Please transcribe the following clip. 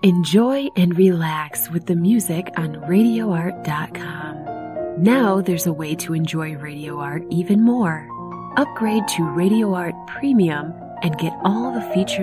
Enjoy and relax with the music on RadioArt.com. Now there's a way to enjoy Radio Art even more. Upgrade to Radio Art Premium and get all the features